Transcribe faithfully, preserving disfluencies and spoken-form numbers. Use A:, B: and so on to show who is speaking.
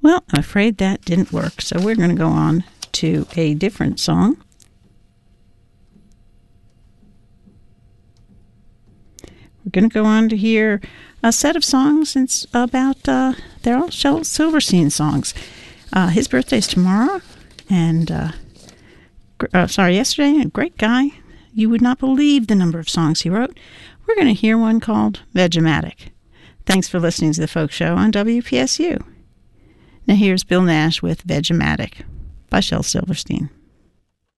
A: Well, I'm afraid that didn't work, so we're going to go on to a different song. We're going to go on to hear a set of songs. It's about, uh, they're all Shel Silverstein songs. Uh, his birthday's tomorrow, and, uh, gr- uh, sorry, yesterday, a great guy. You would not believe the number of songs he wrote. We're going to hear one called Vegematic. Thanks for listening to The Folk Show on W P S U. Now here's Bill Nash with Vegematic by Shel Silverstein.